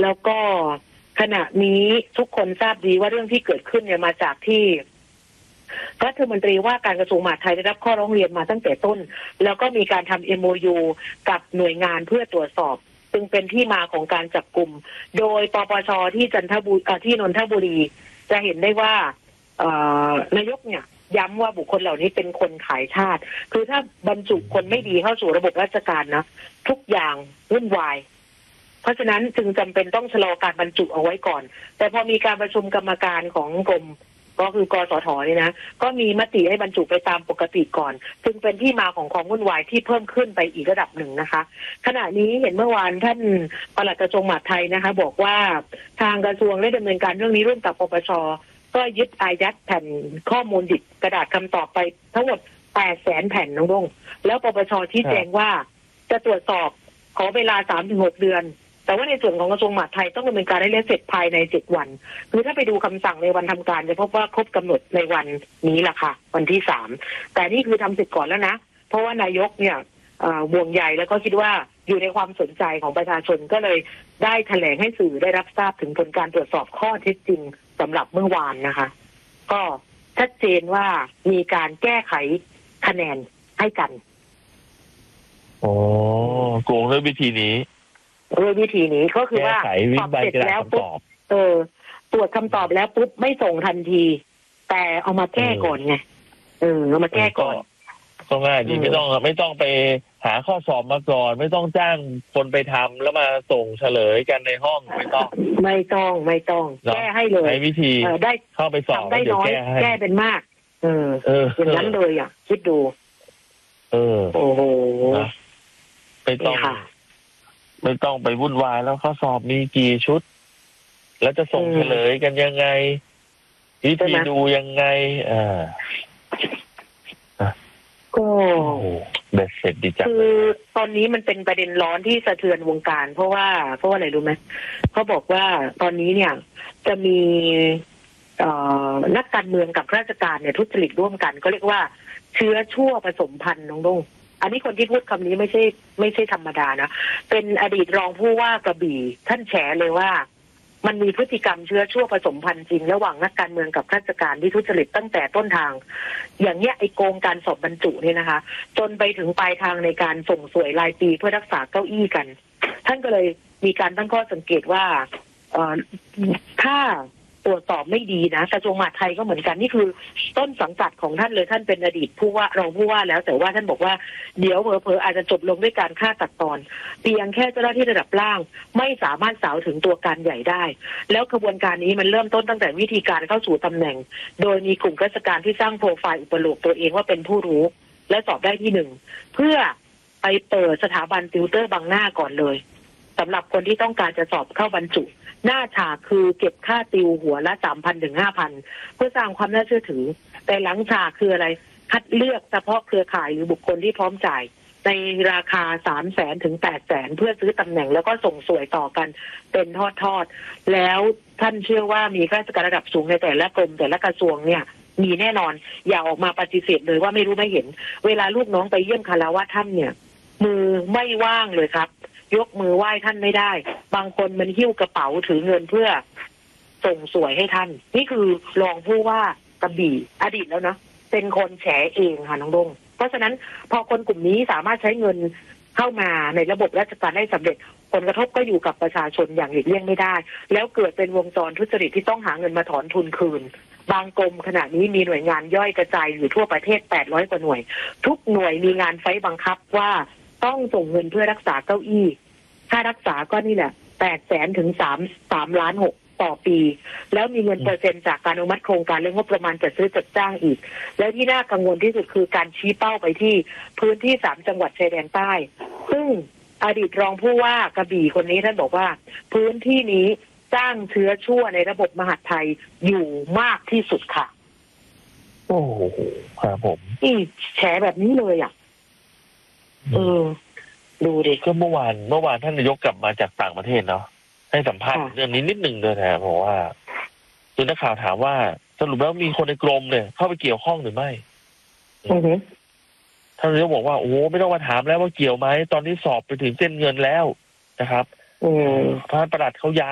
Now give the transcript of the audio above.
แล้วก็ขณะนี้ทุกคนทราบดีว่าเรื่องที่เกิดขึ้นเนี่ยมาจากที่รัฐมนตรีว่าการกระทรวงมหาดไทยได้รับข้อร้องเรียนมาตั้งแต่ต้นแล้วก็มีการทำ MOU กับหน่วยงานเพื่อตรวจสอบจึงเป็นที่มาของการจับกลุ่มโดยปปชที่ที่นนทบุรีจะเห็นได้ว่านายกเนี่ยย้ำว่าบุคคลเหล่านี้เป็นคนขายชาติคือถ้าบรรจุคนไม่ดีเข้าสู่ระบบราชการนะทุกอย่างวุ่นวายเพราะฉะนั้นจึงจำเป็นต้องชะลอการบรรจุเอาไว้ก่อนแต่พอมีการประชุมกรรมการของกรมก็คือกสทนี่นะก็มีมติให้บรรจุไปตามปกติก่อนจึงเป็นที่มาของความวุ่นวายที่เพิ่มขึ้นไปอีกระดับหนึ่งนะคะขณะนี้เห็นเมื่อวานท่านปลัดกระทรวงมหาดไทยนะคะบอกว่าทางกระทรวงได้ดำเนินการเรื่องนี้ร่วมกับปปชก็ยึดอายัดแผ่นข้อมูลดิบกระดาษคำตอบไปทั้งหมด 800,000 แผ่นน้องดงแล้วปปชชี้แจงว่าจะตรวจสอบขอเวลา 3-6 เดือนแต่ว่าในส่วนของกระทรวงมหาดไทยต้องดำเนินการให้แล้วเสร็จภายใน7 วันคือถ้าไปดูคำสั่งในวันทำการจะพบว่าครบกำหนดในวันนี้แหละค่ะวันที่3แต่นี่คือทำเสร็จก่อนแล้วนะเพราะว่านายกเนี่ยห่วงใยแล้วก็คิดว่าอยู่ในความสนใจของประชาชนก็เลยได้แถลงให้สื่อได้รับทราบถึงผลการตรวจสอบข้อเท็จจริงสำหรับเมื่อวานนะคะก็ชัดเจนว่ามีการแก้ไขคะแนนให้กันโอ้โกงด้วยวิธีนี้ก็คือว่าสอบเสร็จแล้วปุ๊บตรวจคำตอบแล้วปุ๊บไม่ส่งทันทีแต่เอามาแก้ก่อนไงเอามาแก้ก่อนก็ง่ายดีไม่ต้องไปหาข้อสอบมาก่อนไม่ต้องจ้างคนไปทำแล้วมาส่งเฉลยกันในห้องไม่ต้องแก้ให้เลยใช้วิธีได้เข้าไปสอบได้น้อยแก้เป็นมากอย่างนั้นเลยอ่ะคิดดูโอ้โหไม่ต้องไปวุ่นวายแล้วข้อสอบมีกี่ชุดแล้วจะส่งเฉลยกันยังไงวิธีดูยังไงก็เบ็ดเสร็จดีจังคือตอนนี้มันเป็นประเด็นร้อนที่สะเทือนวงการเพราะว่าอะไรรู้ไหมเขาบอกว่าตอนนี้เนี่ยจะมีนักการเมืองกับราชการเนี่ยทุจริตร่วมกันก็เรียกว่าเชื้อชั่วผสมพันธุ์น้องดงอันนี้คนที่พูดคำนี้ไม่ใช่ธรรมดานะเป็นอดีตรองผู้ว่ากระบี่ท่านแฉเลยว่ามันมีพฤติกรรมเชื้อชั่วผสมพันธุ์จริงระหว่างนักการเมืองกับราชการที่ทุจริตตั้งแต่ต้นทางอย่างเนี้ยไอ้โกงการสอบบรรจุเนี่ยนะคะจนไปถึงปลายทางในการส่งสวยรายปีเพื่อรักษาเก้าอี้กันท่านก็เลยมีการตั้งข้อสังเกตว่าถ้าตรวจสอบไม่ดีนะกระทรวงมหาดไทยก็เหมือนกันนี่คือต้นสังกัดของท่านเลยท่านเป็นอดีตผู้ว่ารองผู้ว่าแล้วแต่ว่าท่านบอกว่าเดี๋ยวเผลอๆอาจจะจบลงด้วยการฆ่าตัดตอนเพียงแค่เจ้าหน้าที่ระดับล่างไม่สามารถสาวถึงตัวการใหญ่ได้แล้วกระบวนการนี้มันเริ่มต้นตั้งแต่วิธีการเข้าสู่ตำแหน่งโดยมีกลุ่มราชการที่สร้างโปรไฟล์อุปโลกตัวเองว่าเป็นผู้รู้และสอบได้ที่1เพื่อไปเปิดสถาบันติวเตอร์บังหน้าก่อนเลยสำหรับคนที่ต้องการจะสอบเข้าบรรจุหน้าฉากคือเก็บค่าติวหัวละ 3,000 ถึง 5,000 เพื่อสร้างความน่าเชื่อถือแต่หลังฉากคืออะไรคัดเลือกเฉพาะเครือข่ายหรือบุคคลที่พร้อมจ่ายในราคา 300,000 ถึง 800,000 เพื่อซื้อตำแหน่งแล้วก็ส่งสวยต่อกันเป็นทอดๆแล้วท่านเชื่อว่ามีข้าราชการระดับสูงในแต่ละกรมแต่ละกระทรวงเนี่ยมีแน่นอนอย่าออกมาปฏิเสธเลยว่าไม่รู้ไม่เห็นเวลาลูกน้องไปเยี่ยมคารวะท่านเนี่ยมือไม่ว่างเลยครับยกมือไหว้ท่านไม่ได้บางคนมันหิ้วกระเป๋าถือเงินเพื่อส่งสวยให้ท่านนี่คือรองผู้ว่ากระบี่อดีตแล้วนะเป็นคนแฉเองค่ะน้องดงเพราะฉะนั้นพอคนกลุ่มนี้สามารถใช้เงินเข้ามาในระบบราชการได้สำเร็จผลกระทบก็อยู่กับประชาชนอย่างหลีกเลี่ยงไม่ได้แล้วเกิดเป็นวงจรทุจริตที่ต้องหาเงินมาถอนทุนคืนบางกรมขณะนี้มีหน่วยงานย่อยกระจายอยู่ทั่วประเทศ800กว่าหน่วยทุกหน่วยมีงานไฟบังคับว่าต้องส่งเงินเพื่อรักษาเก้าอี้ค่ารักษาก็นี่แหละ 800,000 ถึง3 ล้าน 6ต่อปีแล้วมีเงินเปอร์เซ็นต์จากการอนุมัติโครงการเรื่องงบประมาณจัดซื้อจัดจ้างอีกแล้วที่น่ากังวลที่สุดคือการชี้เป้าไปที่พื้นที่3จังหวัดชายแดนใต้ซึ่งอดีตรองผู้ว่ากระบี่คนนี้ท่านบอกว่าพื้นที่นี้สร้างเชื้อชั่วในระบบมหาดไทยอยู่มากที่สุดค่ะโอ้โหครับผมแฉแบบนี้เลยอ่ะดูดิก็เมื่อวานท่านนายกกลับมาจากต่างประเทศเนาะให้สัมภาษณ์เรื่องนี้นิดหนึ่งเลยนะบอกว่าคือนักข่าวถามว่าสรุปแล้วมีคนในกรมเนี่ยเข้าไปเกี่ยวข้องหรือไม่ท่านนายกบอกว่าโอ้โหไม่ต้องมาถามแล้วว่าเกี่ยวไหมตอนนี้สอบไปถึงเส้นเงินแล้วนะครับท่านประหลัดเขาย้าย